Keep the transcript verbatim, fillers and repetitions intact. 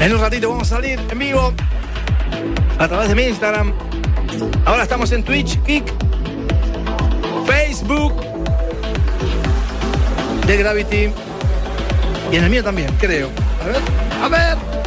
En un ratito vamos a salir en vivo a través de mi Instagram. Ahora estamos en Twitch, Kick, Facebook de Gravity y en el mío también, creo. A ver, a ver.